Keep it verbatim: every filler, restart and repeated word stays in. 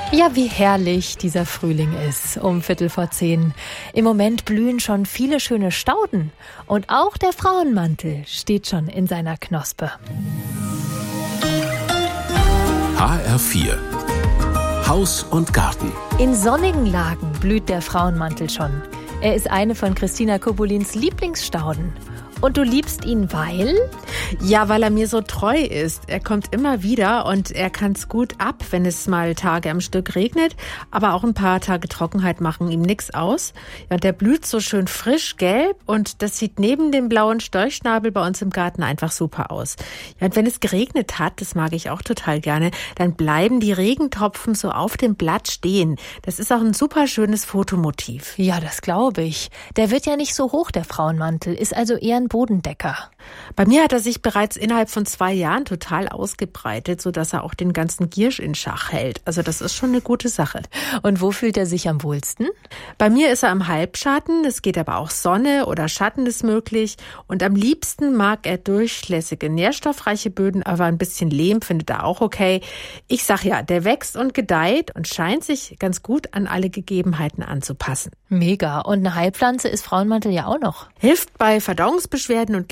Ja, wie herrlich dieser Frühling ist, um Viertel vor zehn. Im Moment blühen schon viele schöne Stauden und auch der Frauenmantel steht schon in seiner Knospe. H R vier Haus und Garten. In sonnigen Lagen blüht der Frauenmantel schon. Er ist eine von Christina Kobolins Lieblingsstauden. Und du liebst ihn, weil? Ja, weil er mir so treu ist. Er kommt immer wieder und er kann's gut ab, wenn es mal Tage am Stück regnet. Aber auch ein paar Tage Trockenheit machen ihm nichts aus. Ja, und der blüht so schön frisch gelb und das sieht neben dem blauen Storchschnabel bei uns im Garten einfach super aus. Ja, und wenn es geregnet hat, das mag ich auch total gerne, dann bleiben die Regentropfen so auf dem Blatt stehen. Das ist auch ein super schönes Fotomotiv. Ja, das glaube ich. Der wird ja nicht so hoch, der Frauenmantel, ist also eher ein Bodendecker. Bei mir hat er sich bereits innerhalb von zwei Jahren total ausgebreitet, sodass er auch den ganzen Giersch in Schach hält. Also das ist schon eine gute Sache. Und wo fühlt er sich am wohlsten? Bei mir ist er im Halbschatten, es geht aber auch Sonne oder Schatten ist möglich. Und am liebsten mag er durchlässige, nährstoffreiche Böden, aber ein bisschen Lehm findet er auch okay. Ich sag ja, der wächst und gedeiht und scheint sich ganz gut an alle Gegebenheiten anzupassen. Mega. Und eine Heilpflanze ist Frauenmantel ja auch noch. Hilft bei Verdauungsbeschwerden und